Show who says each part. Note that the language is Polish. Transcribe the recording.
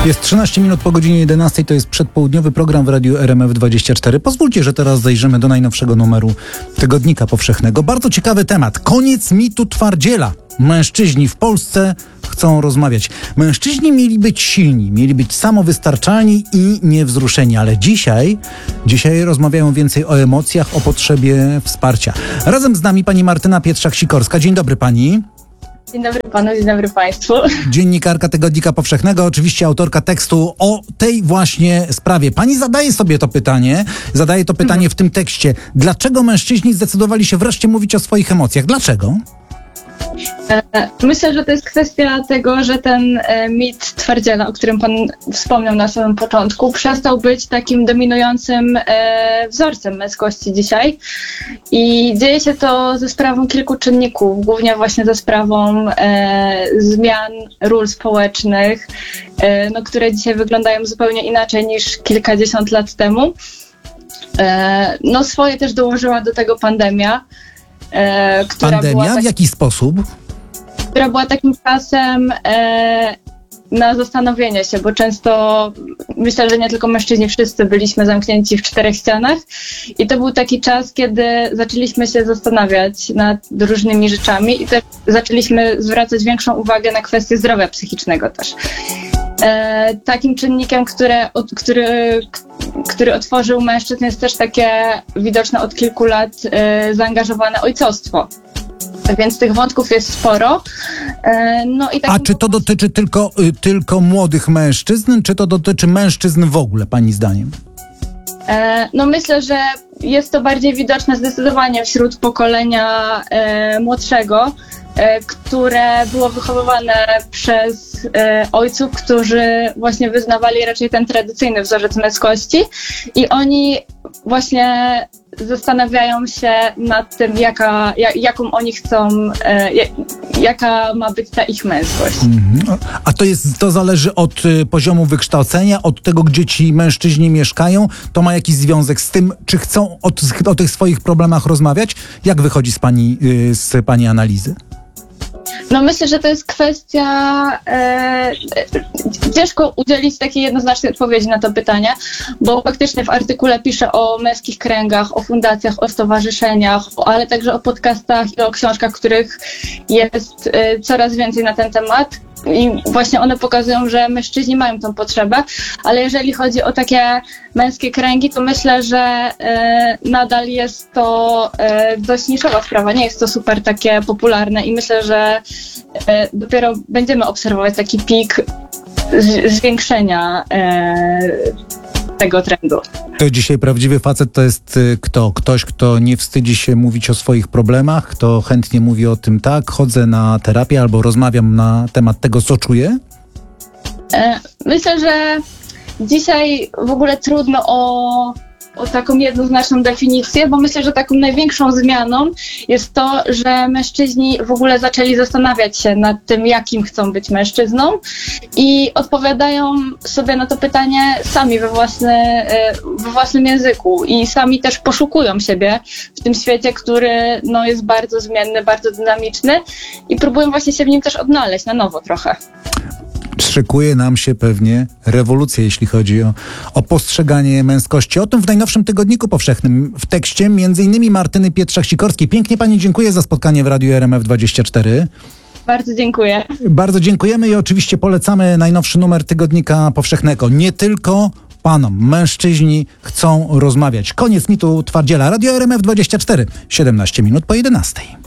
Speaker 1: Jest 13 minut po godzinie 11, to jest przedpołudniowy program w Radiu RMF24. Pozwólcie, że teraz zajrzymy do najnowszego numeru Tygodnika Powszechnego. Bardzo ciekawy temat. Koniec mitu twardziela. Mężczyźni w Polsce chcą rozmawiać. Mężczyźni mieli być silni, mieli być samowystarczalni i niewzruszeni, ale dzisiaj rozmawiają więcej o emocjach, o potrzebie wsparcia. Razem z nami pani Martyna Pietrzak-Sikorska. Dzień dobry pani.
Speaker 2: Dzień dobry panu, dzień dobry państwu.
Speaker 1: Dziennikarka Tygodnika Powszechnego, oczywiście autorka tekstu o tej właśnie sprawie. Pani zadaje to pytanie w tym tekście. Dlaczego mężczyźni zdecydowali się wreszcie mówić o swoich emocjach? Dlaczego?
Speaker 2: Myślę, że to jest kwestia tego, że ten mit twardziela, o którym pan wspomniał na samym początku, przestał być takim dominującym wzorcem męskości dzisiaj. I dzieje się to ze sprawą kilku czynników, głównie właśnie ze sprawą zmian ról społecznych, które dzisiaj wyglądają zupełnie inaczej niż kilkadziesiąt lat temu. Swoje też dołożyła do tego pandemia.
Speaker 1: Pandemia? W jaki sposób?
Speaker 2: Która była takim czasem na zastanowienie się, bo często myślę, że nie tylko mężczyźni, wszyscy byliśmy zamknięci w czterech ścianach i to był taki czas, kiedy zaczęliśmy się zastanawiać nad różnymi rzeczami i też zaczęliśmy zwracać większą uwagę na kwestie zdrowia psychicznego też. Takim czynnikiem, który otworzył mężczyzn, jest też takie widoczne od kilku lat zaangażowane ojcostwo. Więc tych wątków jest sporo.
Speaker 1: A czy to dotyczy tylko młodych mężczyzn, czy to dotyczy mężczyzn w ogóle, pani zdaniem?
Speaker 2: Myślę, że jest to bardziej widoczne zdecydowanie wśród pokolenia młodszego, które było wychowywane przez ojców, którzy właśnie wyznawali raczej ten tradycyjny wzorzec męskości i oni właśnie zastanawiają się nad tym, jaką oni chcą, jaka ma być ta ich męskość.
Speaker 1: A to zależy od poziomu wykształcenia, od tego, gdzie ci mężczyźni mieszkają? To ma jakiś związek z tym, czy chcą o tych swoich problemach rozmawiać? Jak wychodzi z pani analizy?
Speaker 2: Myślę, że to jest kwestia, ciężko udzielić takiej jednoznacznej odpowiedzi na to pytanie, bo faktycznie w artykule piszę o męskich kręgach, o fundacjach, o stowarzyszeniach, ale także o podcastach i o książkach, których jest coraz więcej na ten temat. I właśnie one pokazują, że mężczyźni mają tą potrzebę, ale jeżeli chodzi o takie męskie kręgi, to myślę, że nadal jest to dość niszowa sprawa, nie jest to super takie popularne i myślę, że dopiero będziemy obserwować taki pik zwiększenia tego trendu.
Speaker 1: To dzisiaj prawdziwy facet to jest kto? Ktoś, kto nie wstydzi się mówić o swoich problemach, kto chętnie mówi o tym, tak, chodzę na terapię albo rozmawiam na temat tego, co czuję?
Speaker 2: Myślę, że dzisiaj w ogóle trudno o taką jednoznaczną definicję, bo myślę, że taką największą zmianą jest to, że mężczyźni w ogóle zaczęli zastanawiać się nad tym, jakim chcą być mężczyzną i odpowiadają sobie na to pytanie sami we własnym języku i sami też poszukują siebie w tym świecie, który jest bardzo zmienny, bardzo dynamiczny i próbują właśnie się w nim też odnaleźć na nowo trochę.
Speaker 1: Szykuje nam się pewnie rewolucja, jeśli chodzi o postrzeganie męskości. O tym w najnowszym Tygodniku Powszechnym w tekście m.in. Martyny Pietrzak-Sikorskiej. Pięknie pani dziękuję za spotkanie w Radiu RMF24.
Speaker 2: Bardzo dziękuję.
Speaker 1: Bardzo dziękujemy i oczywiście polecamy najnowszy numer Tygodnika Powszechnego. Nie tylko panom, mężczyźni chcą rozmawiać. Koniec mitu twardziela. Radio RMF24, 17 minut po 11.